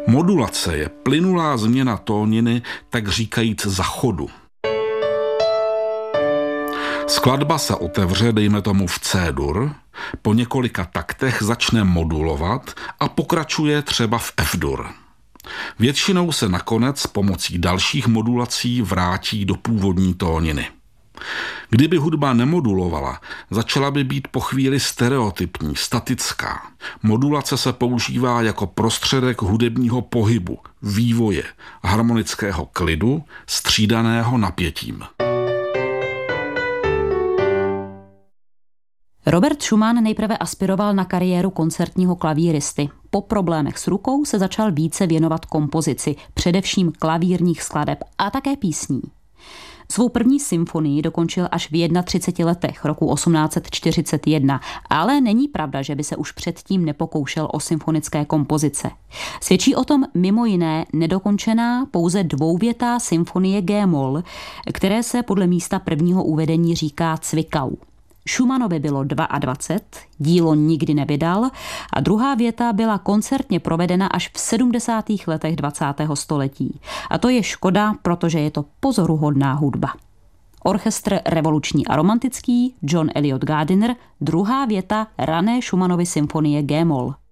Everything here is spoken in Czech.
Modulace je plynulá změna tóniny, tak říkajíc za chodu. Skladba se otevře, dejme tomu v C-dur, po několika taktech začne modulovat a pokračuje třeba v F-dur. Většinou se nakonec pomocí dalších modulací vrátí do původní tóniny. Kdyby hudba nemodulovala, začala by být po chvíli stereotypní, statická. Modulace se používá jako prostředek hudebního pohybu, vývoje, harmonického klidu, střídaného napětím. Robert Schumann nejprve aspiroval na kariéru koncertního klavíristy. Po problémech s rukou se začal více věnovat kompozici, především klavírních skladeb a také písní. Svou první symfonii dokončil až v 31 letech roku 1841, ale není pravda, že by se už předtím nepokoušel o symfonické kompozice. Svědčí o tom mimo jiné nedokončená pouze dvouvětá symfonie G-moll, které se podle místa prvního uvedení říká Zwickau. Schumannovi bylo 22, dílo nikdy nevydal a druhá věta byla koncertně provedena až v 70. letech 20. století. A to je škoda, protože je to pozoruhodná hudba. Orchestr revoluční a romantický, John Eliot Gardiner, druhá věta rané Schumannovy symfonie G-moll.